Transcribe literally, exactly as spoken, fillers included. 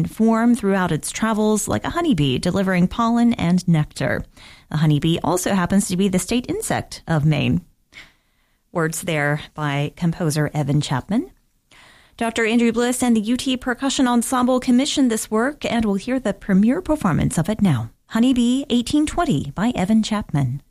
form throughout its travels like a honeybee delivering pollen and nectar. The honeybee also happens to be the state insect of Maine. Words there by composer Evan Chapman. Doctor Andrew Bliss and the U T Percussion Ensemble commissioned this work, and we'll hear the premiere performance of it now. Honeybee eighteen twenty by Evan Chapman.